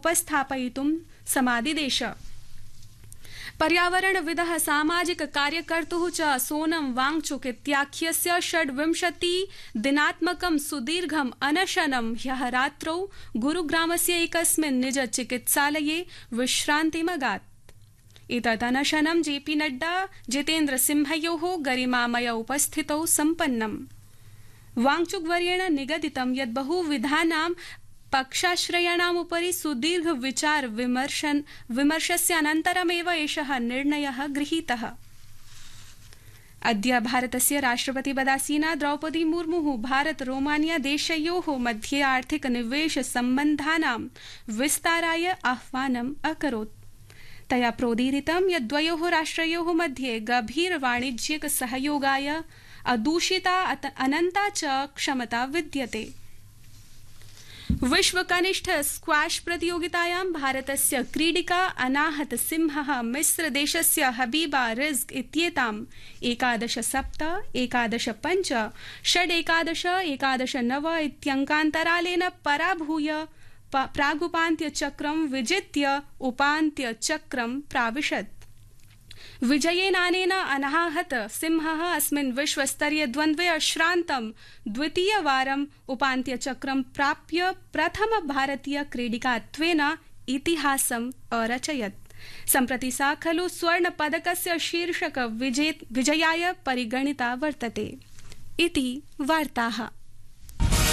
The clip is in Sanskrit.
उपस्थापयितुं समादिदेश। पर्यावरणविदः सामाजिक कार्यकर्तुः च सोनम वांगचुक इत्याख्यस्य 26 दिनात्मकं सुदीर्घम् अनशनं ह्यः रात्रौ गुरुग्रामस्य एकस्मिन् निज चिकित्सालये विश्रान्तिमगात्। एतत् अनशनं जेपी नड्डा जितेन्द्र सिंहयोः गरिमामय उपस्थितौ सम्पन्नम्। वांगचुकवर्येण निगदितं यत् बहुविधानां पक्षाश्रयाणाम् उपरि सुदीर्घ विचार विमर्शस्य अनन्तरमेव एषः निर्णयः गृहीतः। अद्य भारतस्य राष्ट्रपतिपदासीना द्रौपदी मुर्मुः भारत रोमानिया देशयोः मध्ये आर्थिक निवेश सम्बन्धानां विस्ताराय आह्वानम् अकरोत्। तया प्रोदीरितं यत् द्वयोः राष्ट्रयोः मध्ये गभीर वाणिज्यिक सहयोगाय अदूषिता अनन्ता च क्षमता विद्यते। विश्व कनिष्ठ स्क्वाश प्रतियोगितायां भारतस्य क्रीडिका अनाहत सिंहः मिस्रदेशस्य हबीबा रिज्क इत्येताम् 11-7, 11-5, 6-11, 11-9 इत्यङ्कान्तरालेन पराभूय प्रागुपान्त्यचक्रं विजित्य उपान्त्यचक्रं प्राविशत्। विजयेनानेन अनाहत सिंहः अस्मिन् विश्वस्तरीय द्वन्द्वे अश्रान्तं द्वितीयवारम् उपान्त्यचक्रं प्राप्य प्रथम भारतीय क्रीडिकात्वेन इतिहासम् अरचयत्। सम्प्रति सा खलु स्वर्णपदकस्य शीर्षक विजयाय परिगणिता वर्तते। इति वार्ताः।